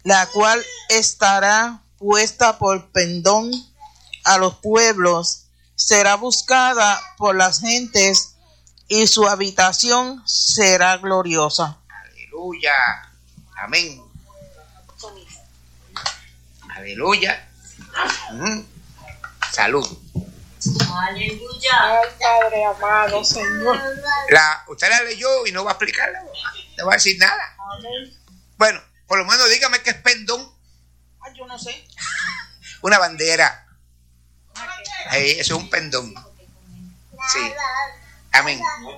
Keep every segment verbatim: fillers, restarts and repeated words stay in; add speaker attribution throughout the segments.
Speaker 1: la cual estará puesta por pendón a los pueblos, será buscada por las gentes y su habitación será gloriosa.
Speaker 2: Aleluya. Amén. Aleluya. Mm. Salud.
Speaker 3: Aleluya.
Speaker 1: Ay, Padre amado, Señor.
Speaker 2: La, usted la leyó y no va a explicarla. No va a decir nada.
Speaker 1: Amén.
Speaker 2: Bueno, por lo menos dígame qué es pendón.
Speaker 1: Ay, yo no sé.
Speaker 2: Una bandera. Hey, eso es un pendón. Sí. Amén.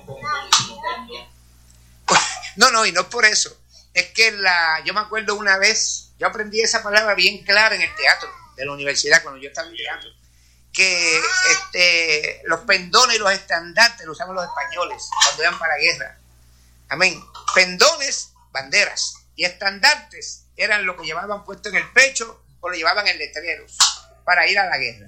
Speaker 2: No, no, y no es por eso. Es que la, yo me acuerdo una vez, yo aprendí esa palabra bien clara en el teatro de la universidad cuando yo estaba en teatro, que este, los pendones y los estandartes los usaban los españoles cuando iban para la guerra. Amén. Pendones, banderas, y estandartes eran lo que llevaban puesto en el pecho o lo llevaban en letreros para ir a la guerra.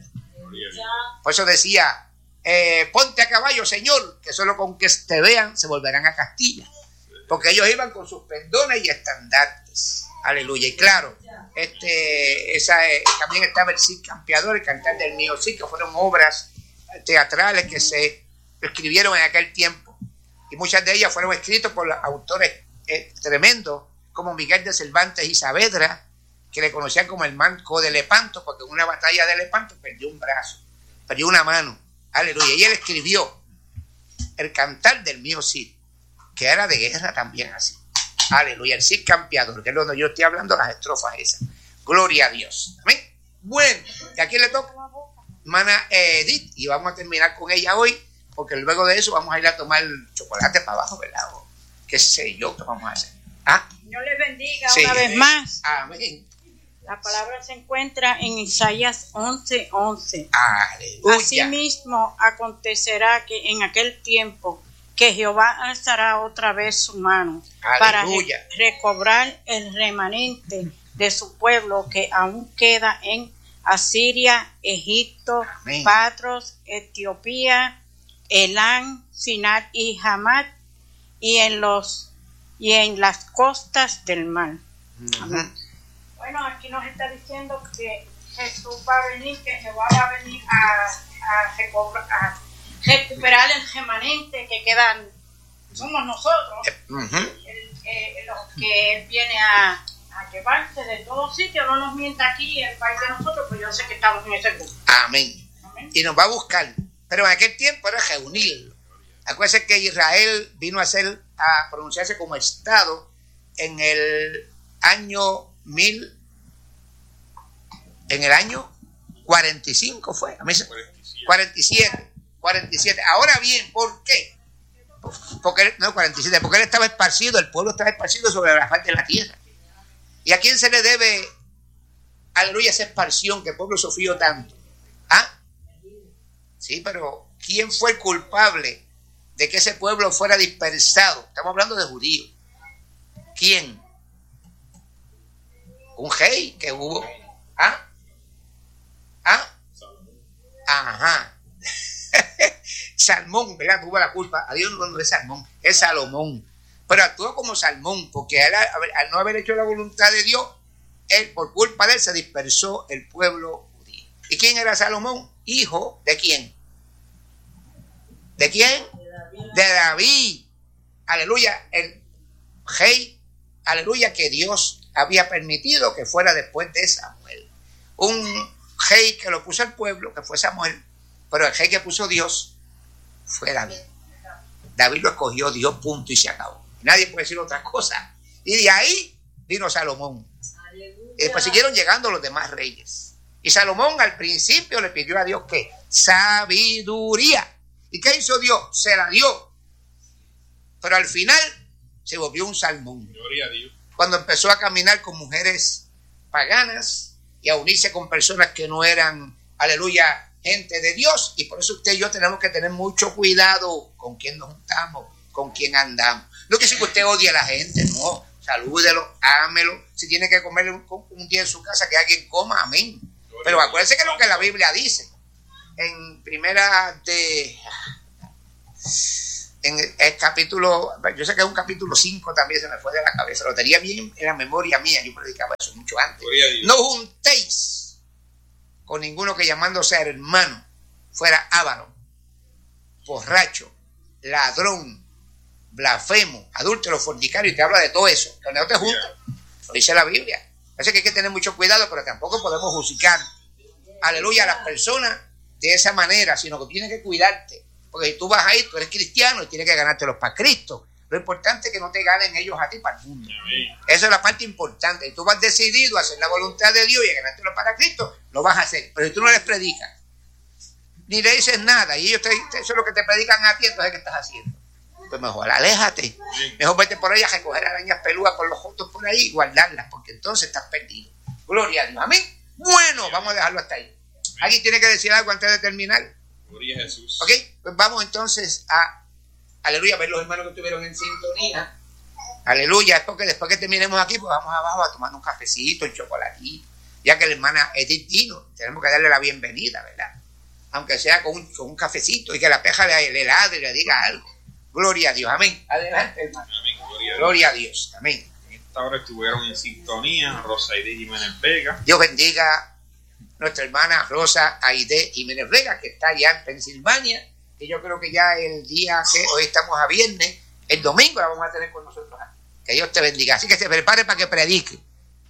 Speaker 2: Por eso decía, eh, ponte a caballo, Señor, que solo con que te vean se volverán a Castilla. Porque ellos iban con sus pendones y estandartes. Aleluya. Y claro, este, esa, eh, también estaba el Cid Campeador, el Cantar del Mío Cid, que fueron obras teatrales que se escribieron en aquel tiempo. Y muchas de ellas fueron escritas por autores eh, tremendos, como Miguel de Cervantes y Saavedra, que le conocían como el Manco de Lepanto, porque en una batalla de Lepanto perdió un brazo, perdió una mano. Aleluya. Y él escribió el Cantar del Mío Cid, que era de guerra también así. Aleluya. El Cid Campeador, que es donde yo estoy hablando las estrofas esas. Gloria a Dios. Amén. Bueno, ¿y a quién le toca? Hermana Edith, y vamos a terminar con ella hoy, porque luego de eso vamos a ir a tomar chocolate para abajo, ¿verdad? O qué sé yo, ¿qué vamos a hacer? ¿Ah?
Speaker 3: Dios les bendiga
Speaker 2: Sí.
Speaker 3: una vez más.
Speaker 2: Amén.
Speaker 3: La palabra se encuentra en Isaías once once.
Speaker 2: Aleluya.
Speaker 3: Asimismo acontecerá que en aquel tiempo que Jehová alzará otra vez su mano para
Speaker 2: Aleluya.
Speaker 3: re- recobrar el remanente de su pueblo que aún queda en Asiria, Egipto,
Speaker 2: Amén.
Speaker 3: Patros, Etiopía, Elán, Sinat y Hamat, y en los y en las costas del mar.
Speaker 2: Uh-huh.
Speaker 3: Bueno, aquí nos está diciendo que Jesús va a venir, que Jehová va a venir a, a, recobrar, a recuperar el remanente que quedan, somos nosotros,
Speaker 2: Uh-huh.
Speaker 3: el, eh, los que Él viene a, a llevarse de todos sitios. No nos mienta aquí el país de nosotros, pues yo sé que estamos en ese grupo.
Speaker 2: Amén.
Speaker 3: Amén.
Speaker 2: Y nos va a buscar. Pero en aquel tiempo era reunirlo. Acuérdense que Israel vino a ser, a pronunciarse como Estado en el año mil, en el año cuarenta y cinco fue, a mí se- cuarenta y siete, cuarenta y siete. Ahora bien, ¿por qué? Porque, no, cuarenta y siete, porque él estaba esparcido, el pueblo estaba esparcido sobre la faz de la tierra. ¿Y a quién se le debe, aleluya, esa esparción que el pueblo sufrió tanto? ¿Ah? Sí, pero ¿quién fue el culpable de que ese pueblo fuera dispersado? Estamos hablando de judíos. ¿Quién? Un rey que hubo. ¿Ah? ¿Ah? Ajá. Salmón, ¿verdad? Tuvo la culpa. A Dios no es Salmón, es Salomón. Pero actuó como Salmón, porque él, al no haber hecho la voluntad de Dios, él, por culpa de él, se dispersó el pueblo judío. ¿Y quién era Salomón? Hijo de quién? ¿De quién? De David. Aleluya. El rey, aleluya, que Dios había permitido que fuera después de Samuel. Un rey que lo puso el pueblo, que fue Samuel, pero el rey que puso Dios fue David. David lo escogió Dios, punto, y se acabó. Nadie puede decir otra cosa. Y de ahí vino Salomón. Y después siguieron llegando los demás reyes. Y Salomón al principio le pidió a Dios ¿qué? Sabiduría. ¿Y qué hizo Dios? Se la dio. Pero al final se volvió un Salmón.
Speaker 4: Gloria a Dios.
Speaker 2: Cuando empezó a caminar con mujeres paganas y a unirse con personas que no eran, aleluya, gente de Dios. Y por eso usted y yo tenemos que tener mucho cuidado con quién nos juntamos, con quién andamos. No quiere decir que usted odie a la gente, no. Salúdelo, ámelo. Si tiene que comer un, un día en su casa, que alguien coma, amén. Pero acuérdense que es lo que la Biblia dice. En primera de... en el capítulo, yo sé que es un capítulo cinco también, se me fue de la cabeza, lo tenía bien en la memoria mía, yo predicaba eso mucho antes. No juntéis con ninguno que llamándose hermano fuera avaro, borracho, ladrón, blasfemo, adúltero, fornicario, y te habla de todo eso, que no te juntes, lo dice la Biblia. Así que hay que tener mucho cuidado, pero tampoco podemos juzgar, aleluya, a las personas de esa manera, sino que tienes que cuidarte, porque si tú vas ahí, tú eres cristiano y tienes que ganártelos para Cristo. Lo importante es que no te ganen ellos a ti para el mundo. Esa es la parte importante. Y tú vas decidido a hacer la voluntad de Dios y a ganártelos para Cristo, lo vas a hacer. Pero si tú no les predicas, ni le dices nada, y ellos te, eso es lo que te predican a ti, entonces ¿qué estás haciendo? Pues mejor aléjate. Mejor vete por ahí a recoger arañas peludas por los juntos por ahí y guardarlas, porque entonces estás perdido. Gloria a Dios. Amén. Bueno, vamos a dejarlo hasta ahí. ¿Alguien tiene que decir algo antes de terminar?
Speaker 4: Gloria a Jesús.
Speaker 2: Ok, pues vamos entonces a, aleluya, a ver los hermanos que estuvieron en sintonía. Aleluya, es porque después que terminemos aquí, pues vamos abajo a tomar un cafecito, un chocolatito. Ya que la hermana Edith vino, tenemos que darle la bienvenida, ¿verdad? Aunque sea con un, con un cafecito y que la peja le, le ladre y le diga algo. Gloria a Dios, amén. Adelante, hermano. Amén. Gloria, Gloria a Dios, amén.
Speaker 4: En esta hora estuvieron en sintonía Rosa Aide Jiménez Vega.
Speaker 2: Dios bendiga nuestra hermana Rosa Aide Jiménez Vega, que está allá en Pensilvania, que yo creo que ya el día que hoy estamos a viernes, el domingo la vamos a tener con nosotros aquí. Que Dios te bendiga. Así que se prepare para que predique.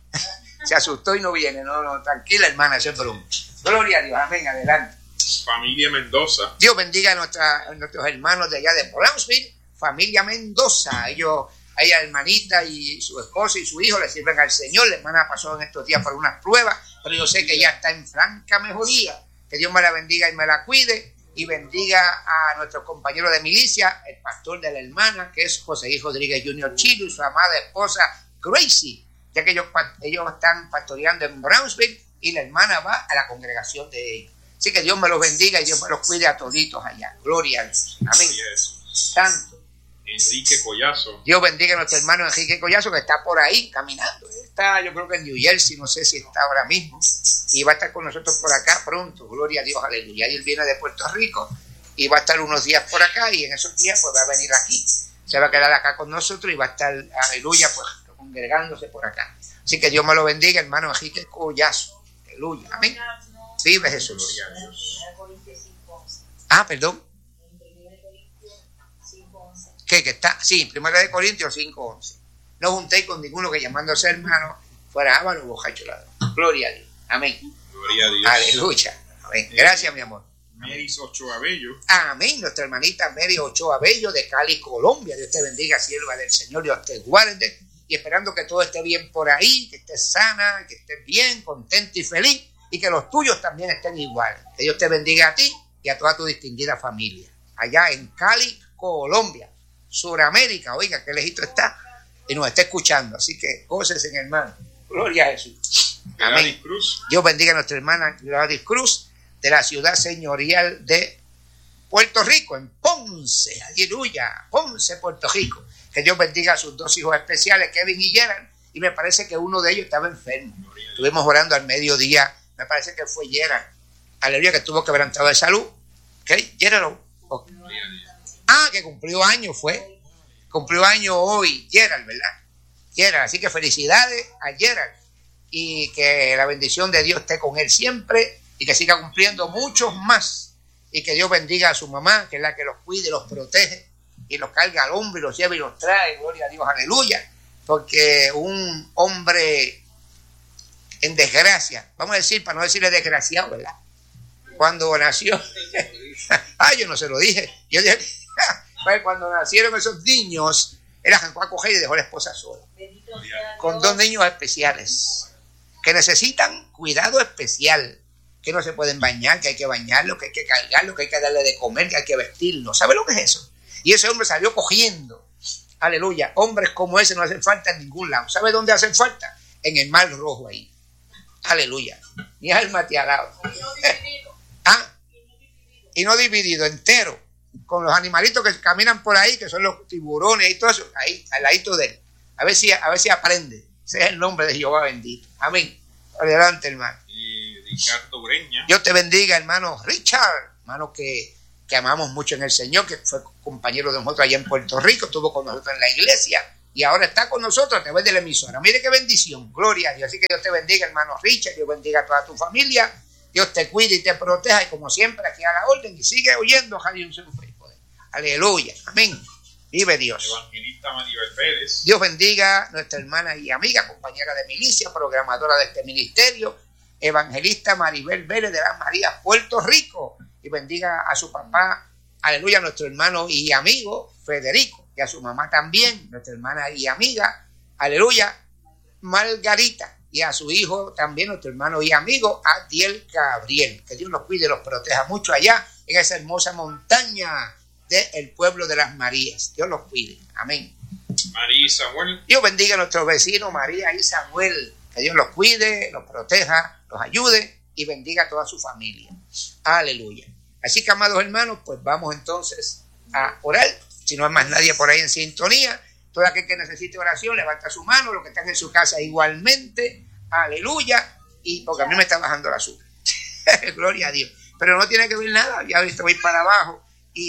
Speaker 2: Se asustó y no viene. No, no, tranquila, hermana, eso es broma. Gloria a Dios, amén, adelante.
Speaker 4: Familia Mendoza.
Speaker 2: Dios bendiga a, nuestra, a nuestros hermanos de allá de Brownsville, familia Mendoza. Ellos, ella, hermanita y su esposo y su hijo le sirven al Señor. La hermana pasó en estos días por unas pruebas, pero yo sé que ya está en franca mejoría. Que Dios me la bendiga y me la cuide. Y bendiga a nuestro compañero de milicia, el pastor de la hermana, que es José I. Rodríguez junior Chilo, y su amada esposa Gracie, ya que ellos, ellos están pastoreando en Brownsville y la hermana va a la congregación de ellos. Así que Dios me los bendiga y Dios me los cuide a toditos allá. Gloria a Dios. Amén. Santo.
Speaker 4: Enrique Collazo.
Speaker 2: Dios bendiga a nuestro hermano Enrique Collazo, que está por ahí caminando. Está, yo creo que en New Jersey, no sé si está ahora mismo. Y va a estar con nosotros por acá pronto. Gloria a Dios, aleluya. Y él viene de Puerto Rico y va a estar unos días por acá, y en esos días pues va a venir aquí. Se va a quedar acá con nosotros y va a estar, aleluya, pues congregándose por acá. Así que Dios me lo bendiga, hermano Enrique Collazo. Aleluya. Amén. Vive Jesús. Ah, perdón. ¿Qué? Que está, sí, primera de Corintios cinco once. No juntéis con ninguno que llamándose hermano fuera ávaro o bojacho ladrón. Gloria a Dios. Amén.
Speaker 4: Gloria a Dios.
Speaker 2: Aleluya. Amén. Gracias, mi amor.
Speaker 4: Mary Ochoa Bello.
Speaker 2: Amén. Nuestra hermanita Mary Ochoa Bello de Cali, Colombia. Dios te bendiga, sierva del Señor. Dios te guarde. Y esperando que todo esté bien por ahí, que estés sana, que estés bien, contenta y feliz. Y que los tuyos también estén igual. Que Dios te bendiga a ti y a toda tu distinguida familia. Allá en Cali, Colombia, Suramérica. Oiga, qué lejito está. Y nos está escuchando. Así que gócese, hermano. Gloria a Jesús. Amén.
Speaker 4: Cruz.
Speaker 2: Dios bendiga a nuestra hermana Gladys Cruz, de la ciudad señorial de Puerto Rico, en Ponce. Aleluya. Ponce, Puerto Rico. Que Dios bendiga a sus dos hijos especiales, Kevin y Gerald. Y me parece que uno de ellos estaba enfermo. Estuvimos orando al mediodía. Me parece que fue Gerald. Aleluya, que estuvo quebrantado de salud. ¿Ok? Gerald. Okay. Ah, que cumplió años fue. Cumplió años hoy, Gerald, ¿verdad? Gerald. Así que felicidades a Gerald. Y que la bendición de Dios esté con él siempre. Y que siga cumpliendo muchos más. Y que Dios bendiga a su mamá, que es la que los cuide, los protege. Y los carga al hombro y los lleva y los trae. Gloria a Dios, aleluya. Porque un hombre en desgracia, vamos a decir, para no decirle desgraciado, ¿verdad? Cuando nació, ah, yo no se lo dije, yo dije, cuando nacieron esos niños, él arrancó a coger y dejó a la esposa sola, con dos niños especiales, que necesitan cuidado especial, que no se pueden bañar, que hay que bañarlo, que hay que cargarlo, que hay que darle de comer, que hay que vestirlo. ¿Sabe lo que es eso? Y ese hombre salió cogiendo. Aleluya. Hombres como ese no hacen falta en ningún lado. ¿Sabe dónde hacen falta? En el Mar Rojo ahí. Aleluya. Mi alma te alaba. ¿Ah? Y no dividido, entero. Con los animalitos que caminan por ahí, que son los tiburones y todo eso, ahí, al ladito de él. A ver si, a ver si aprende. Ese es el nombre de Jehová bendito. Amén. Adelante, hermano.
Speaker 4: Y Ricardo Breña.
Speaker 2: Dios te bendiga, hermano Richard. Hermano que que amamos mucho en el Señor, que fue compañero de nosotros allá en Puerto Rico, estuvo con nosotros en la iglesia y ahora está con nosotros a través de la emisora. Mire qué bendición, gloria a Dios. Así que Dios te bendiga, hermano Richard, Dios bendiga a toda tu familia, Dios te cuide y te proteja, y como siempre aquí a la orden, y sigue oyendo Radio Unción Fe y Poder. Aleluya, amén. Vive Dios.
Speaker 4: Evangelista Maribel Pérez.
Speaker 2: Dios bendiga a nuestra hermana y amiga, compañera de milicia, programadora de este ministerio, evangelista Maribel Vélez de las Marías, Puerto Rico, y bendiga a su papá, aleluya, a nuestro hermano y amigo Federico, y a su mamá también, nuestra hermana y amiga, aleluya, Margarita, y a su hijo también, nuestro hermano y amigo Adiel Gabriel. Que Dios los cuide y los proteja mucho allá en esa hermosa montaña del pueblo de las Marías. Dios los cuide, amén.
Speaker 4: María y Samuel.
Speaker 2: Dios bendiga a nuestros vecinos María y Samuel. Que Dios los cuide, los proteja, los ayude y bendiga a toda su familia. Aleluya. Así que, amados hermanos, pues vamos entonces a orar. Si no hay más nadie por ahí en sintonía, todo aquel que necesite oración, levanta su mano. Los que están en su casa igualmente. Aleluya. Y porque a mí me está bajando la azúcar. Gloria a Dios. Pero no tiene que ver nada. Ya voy para abajo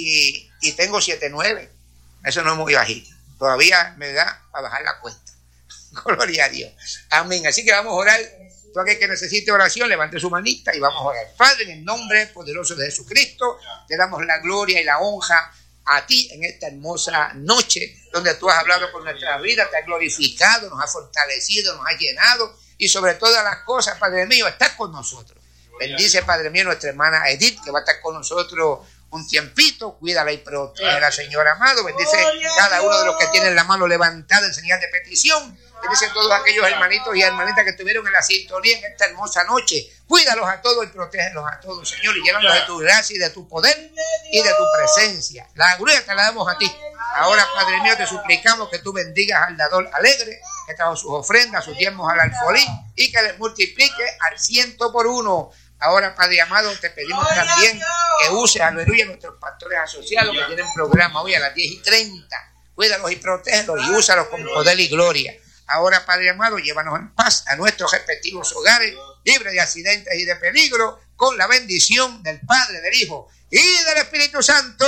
Speaker 2: y, y tengo siete nueve. Eso no es muy bajito. Todavía me da para bajar la cuesta. Gloria a Dios. Amén. Así que vamos a orar. Todo aquel que necesite oración, levante su manita y vamos a orar. Padre, en el nombre poderoso de Jesucristo, te damos la gloria y la honra a ti en esta hermosa noche, donde tú has hablado con nuestra vida, te has glorificado, nos has fortalecido, nos has llenado, y sobre todas las cosas, Padre mío, estás con nosotros. Bendice, Padre mío, nuestra hermana Edith, que va a estar con nosotros un tiempito. Cuídala y protégela, Señor amado. Bendice cada uno de los que tienen la mano levantada en señal de petición. Bendice a todos aquellos hermanitos y hermanitas que estuvieron en la sintonía en esta hermosa noche. Cuídalos a todos y protégelos a todos, Señor, y llénalos de tu gracia y de tu poder y de tu presencia. La gloria te la damos a ti. Ahora, Padre mío, te suplicamos que tú bendigas al dador alegre, que trajo sus ofrendas, sus diezmos al alfolí, y que les multiplique al ciento por uno. Ahora, Padre amado, te pedimos también que uses, aleluya, a nuestros pastores asociados que tienen programa hoy a las diez y treinta. Cuídalos y protégelos y úsalos con poder y gloria. Ahora, Padre amado, llévanos en paz a nuestros respectivos hogares, libres de accidentes y de peligro, con la bendición del Padre, del Hijo y del Espíritu Santo.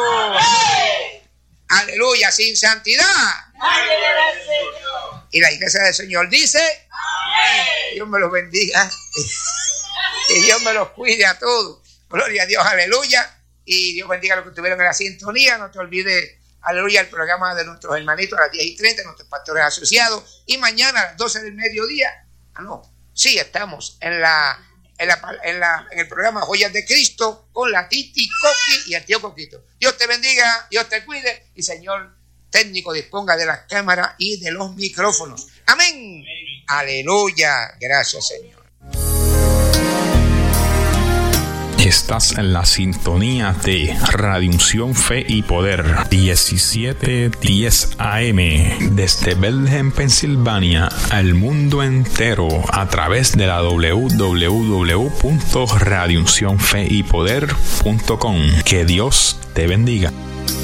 Speaker 2: ¡Amén! Aleluya, sin santidad. ¡Aleluya! Y la iglesia del Señor dice: ¡amén! Dios me los bendiga y Dios me los cuide a todos. Gloria a Dios, aleluya. Y Dios bendiga a los que estuvieron en la sintonía. No te olvides, aleluya, el programa de nuestros hermanitos a las diez y treinta, nuestros pastores asociados. Y mañana a las doce del mediodía, ah no, sí, estamos en la, en la, en la, en el programa Joyas de Cristo con la Titi Coqui y el tío Coquito. Dios te bendiga, Dios te cuide, y Señor técnico disponga de las cámaras y de los micrófonos. Amén. Amén. Aleluya. Gracias, Señor.
Speaker 5: Estás en la sintonía de Radio Unción Fe y Poder diecisiete diez A M desde Bethlehem, Pensilvania, al mundo entero a través de la doble u doble u doble u punto radio unción fe y poder punto com. Que Dios te bendiga.